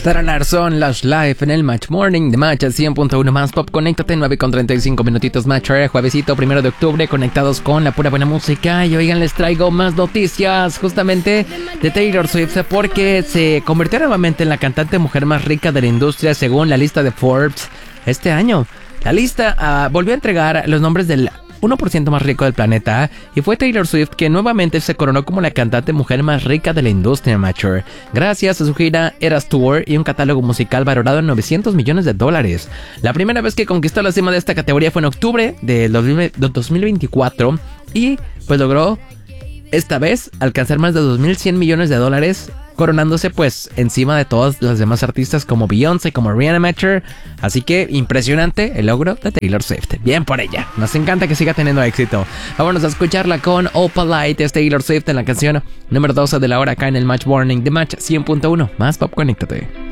Sara Larsson, Lush Life en el Match Morning de Match 100.1 más Pop. Conéctate 9:35 minutitos Match. Juevesito 1 de octubre, conectados con la pura buena música. Y oigan, les traigo más noticias justamente de Taylor Swift, porque se convirtió nuevamente en la cantante mujer más rica de la industria según la lista de Forbes este año. La lista volvió a entregar los nombres del 1% más rico del planeta, y fue Taylor Swift que nuevamente se coronó como la cantante mujer más rica de la industria mature, gracias a su gira Eras Tour y un catálogo musical valorado en $900 millones. La primera vez que conquistó la cima de esta categoría fue en octubre del 2024 y pues logró esta vez alcanzar más de $2.100 millones, coronándose pues encima de todas las demás artistas como Beyoncé, como Rihanna Mature. Así que impresionante el logro de Taylor Swift. Bien por ella, nos encanta que siga teniendo éxito. Vámonos a escucharla con Opalite, es Taylor Swift en la canción número 12 de la hora acá en el Match Morning de Match 100.1 más Pop. Conéctate.